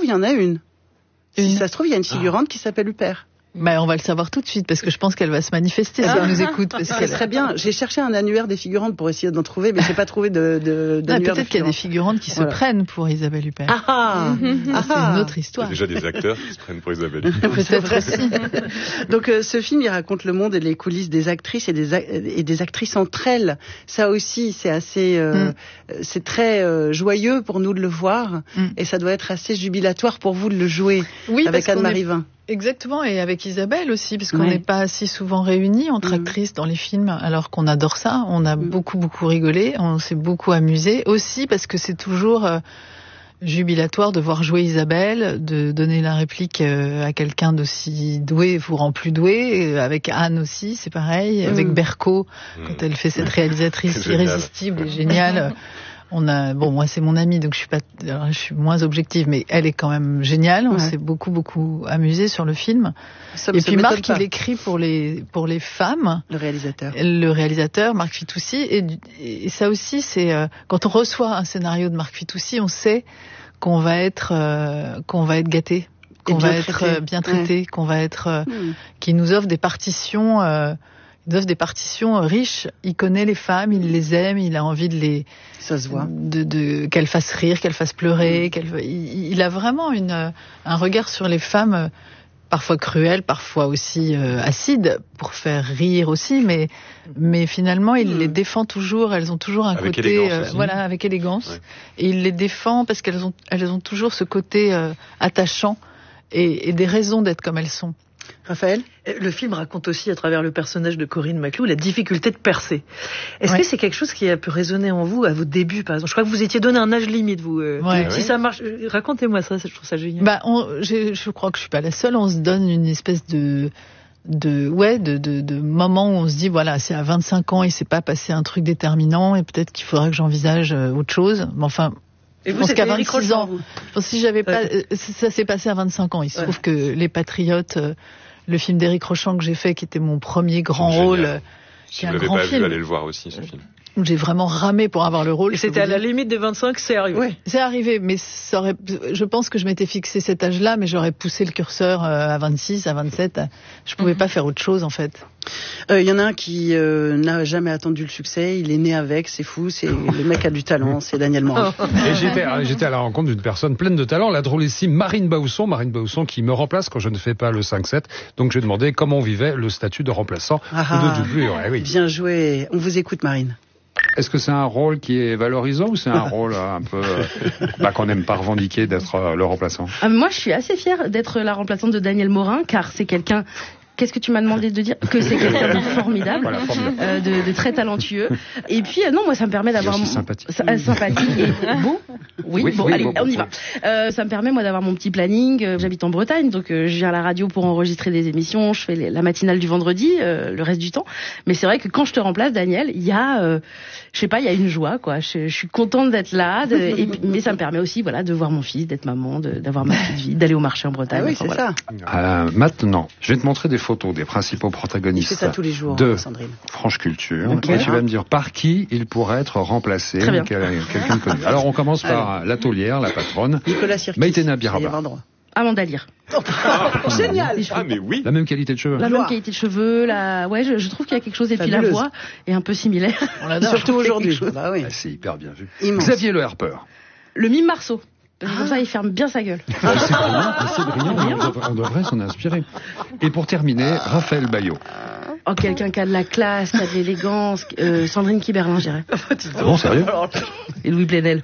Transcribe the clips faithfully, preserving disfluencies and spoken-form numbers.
il y en a une. une. Si ça se trouve, il y a une figurante ah. qui s'appelle Huppert. Ben, on va le savoir tout de suite parce que je pense qu'elle va se manifester si elle nous écoute. Parce ça serait bien. J'ai cherché un annuaire des figurantes pour essayer d'en trouver, mais j'ai pas trouvé de, de d'annuaire. Ah, peut-être qu'il y a des figurantes qui voilà. se prennent pour Isabelle Huppert. Ah, ah, ah c'est une autre histoire. Il y a déjà des acteurs qui se prennent pour Isabelle Huppert. Peut-être aussi. Donc euh, ce film, il raconte le monde et les coulisses des actrices et des a- et des actrices entre elles. Ça aussi, c'est assez, euh, mm. c'est très euh, joyeux pour nous de le voir, mm. et ça doit être assez jubilatoire pour vous de le jouer oui, avec Anne-Marie Vin. Exactement, et avec Isabelle aussi, parce qu'on n'est ouais. pas si souvent réunis entre mmh. actrices dans les films, alors qu'on adore ça. On a mmh. beaucoup, beaucoup rigolé, on s'est beaucoup amusé. Aussi parce que c'est toujours euh, jubilatoire de voir jouer Isabelle, de donner la réplique euh, à quelqu'un d'aussi doué vous rend plus doué. Et avec Anne aussi, c'est pareil. Mmh. Avec Berco, mmh. quand elle fait cette réalisatrice irrésistible et géniale. On a, bon, moi c'est mon amie, donc je suis pas, alors, je suis moins objective, mais elle est quand même géniale. On ouais. s'est beaucoup beaucoup amusé sur le film. Ça, et puis Marc, il écrit pour les pour les femmes. Le réalisateur. Le réalisateur, Marc Fitoussi, et, et ça aussi, c'est euh, quand on reçoit un scénario de Marc Fitoussi, on sait qu'on va être euh, qu'on va être gâté, qu'on va être traité. bien traité, ouais. qu'on va être, euh, mmh. qui nous offre des partitions. Euh, Il offre des partitions riches. Il connaît les femmes, il les aime, il a envie de les, ça se voit, de, de qu'elles fassent rire, qu'elles fassent pleurer. Mmh. Qu'elles, il, il a vraiment une, un regard sur les femmes, parfois cruel, parfois aussi euh, acide, pour faire rire aussi. Mais, mais finalement, il mmh. les défend toujours. Elles ont toujours un avec côté, euh, voilà, avec élégance. Ouais. Et il les défend parce qu'elles ont, elles ont toujours ce côté euh, attachant et, et des raisons d'être comme elles sont. Raphaël ? Le film raconte aussi, à travers le personnage de Corinne Maclou, la difficulté de percer. Est-ce ouais. que c'est quelque chose qui a pu résonner en vous à vos débuts, par exemple ? Je crois que vous étiez donné un âge limite, vous. Euh, ouais. Si ouais. ça marche, racontez-moi ça, je trouve ça génial. Bah, on, je crois que je suis pas la seule. On se donne une espèce de, de, ouais, de, de, de moment où on se dit, voilà, c'est à vingt-cinq ans, il s'est pas passé un truc déterminant, et peut-être qu'il faudrait que j'envisage autre chose. Mais enfin. Et vous, je pense qu'à Éric vingt-six ans, vous. je pense que si j'avais pas, ouais. ça s'est passé à vingt-cinq ans. Il se ouais. trouve que Les Patriotes, le film d'Éric Rochant que j'ai fait, qui était mon premier grand Génial. rôle, si qui est vous un l'avez grand pas film. Vu, allez le voir aussi, ce film. J'ai vraiment ramé pour avoir le rôle. Et c'était à la limite des vingt-cinq, c'est arrivé. Oui, c'est arrivé, mais ça aurait, je pense que je m'étais fixé cet âge-là, mais j'aurais poussé le curseur à vingt-six, à vingt-sept. Je pouvais mm-hmm. pas faire autre chose, en fait. Il euh, y en a un qui euh, n'a jamais attendu le succès, il est né avec, c'est fou, c'est le mec a du talent, c'est Daniel Morin. Et j'étais, j'étais à la rencontre d'une personne pleine de talent, la drôlissime Marine Bausson, Marine Bausson qui me remplace quand je ne fais pas le cinq sept. Donc j'ai demandé comment on vivait le statut de remplaçant ah, ou de doublure. Ouais, oui. Bien joué, on vous écoute Marine. Est-ce que c'est un rôle qui est valorisant ou c'est un rôle un peu euh, bah, qu'on n'aime pas revendiquer d'être euh, le remplaçant ? ah, Moi, je suis assez fière d'être la remplaçante de Daniel Morin, car c'est quelqu'un... Qu'est-ce que tu m'as demandé de dire ? Que c'est quelqu'un de formidable, voilà, formidable. Euh, de, de très talentueux. Et puis, euh, non, moi, ça me permet d'avoir... Mon... sympathique. Euh, sympathique et beau. Oui, oui bon, oui, allez, bon, on y va. Euh, ça me permet, moi, d'avoir mon petit planning. Euh, j'habite en Bretagne, donc euh, je viens à la radio pour enregistrer des émissions. Je fais les, la matinale du vendredi, euh, le reste du temps. Mais c'est vrai que quand je te remplace, Daniel, il y a... Euh, je sais pas, il y a une joie, quoi. Je, je suis contente d'être là, de, et, mais ça me permet aussi, voilà, de voir mon fils, d'être maman, de, d'avoir ma petite vie, d'aller au marché en Bretagne. Ah oui, enfin, c'est voilà. ça. Euh, maintenant, je vais te montrer des photos des principaux protagonistes ça tous les jours, de Sandrine. Franche Culture. Okay. Et tu vas me dire par qui il pourrait être remplacé, quelqu'un de connu. Alors on commence par Alors. la taulière, la patronne, Nicolas Sirkis. Maïtena Biraba. Amanda Lear. Oh, génial. Ah mais oui. La même qualité de cheveux. La même qualité de cheveux, la... ouais, je, je trouve qu'il y a quelque chose, et puis la voix est un peu similaire. On l'adore. Surtout aujourd'hui. Bah oui. Ah, c'est hyper bien vu. Immense. Xavier Le Harper. Le mime Marceau. Parce que comme ça, il ferme bien sa gueule. Ah, c'est brillant, c'est brillant, on devrait, on devrait s'en inspirer. Et pour terminer, Raphaël Baillot. Oh, quelqu'un qui a de la classe, qui a de l'élégance, euh, Sandrine Kiberlin, je dirais. Ah bon, sérieux? Et Louis Plenel.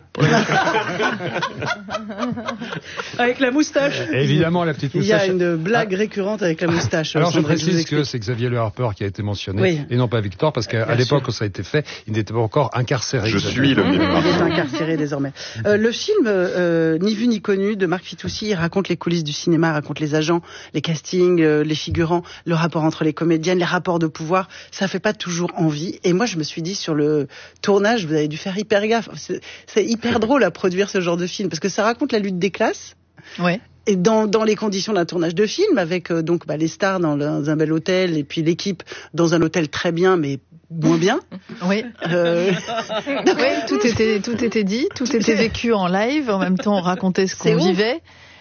Avec la moustache. Évidemment, la petite moustache. Il y a une blague récurrente avec la moustache. Alors, je Sandrine, précise je que c'est Xavier Le Harper qui a été mentionné, oui. et non pas Victor, parce qu'à l'époque où ça a été fait, il n'était pas encore incarcéré. Je suis le mime. Il est incarcéré désormais. Euh, le film, euh, ni vu ni connu, de Marc Fitoussi, il raconte les coulisses du cinéma, il raconte les agents, les castings, euh, les figurants, le rapport entre les comédiennes, les rapports de pouvoir. Ça fait pas toujours envie. Et moi, je me suis dit, sur le tournage, vous avez dû faire hyper gaffe. C'est, c'est hyper drôle à produire ce genre de film, parce que ça raconte la lutte des classes. Ouais. Et dans, dans les conditions d'un tournage de film, avec euh, donc bah, les stars dans, le, dans un bel hôtel, et puis l'équipe dans un hôtel très bien, mais moins bien. Oui. Euh... oui, tout était, tout était dit, tout était vécu en live. En même temps, on racontait ce qu'on vivait.